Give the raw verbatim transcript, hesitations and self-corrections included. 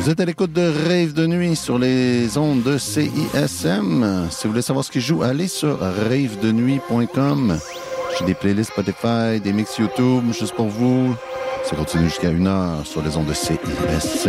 Vous êtes à l'écoute de Rave de nuit sur les ondes de C I S M. Si vous voulez savoir ce qui joue, allez sur rave de nuit point com. J'ai des playlists Spotify, des mix YouTube, juste pour vous. Ça continue jusqu'à une heure sur les ondes de C I S M.